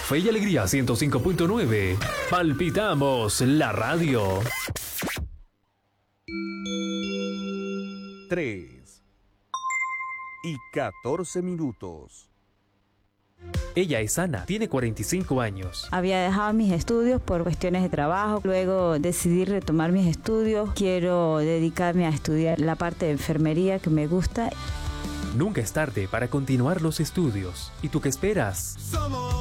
Fe y Alegría 105.9. Palpitamos la radio. 3:14. Ella es Ana, tiene 45 años. Había dejado mis estudios por cuestiones de trabajo, luego decidí retomar mis estudios. Quiero dedicarme a estudiar la parte de enfermería que me gusta. Nunca es tarde para continuar los estudios. ¿Y tú qué esperas?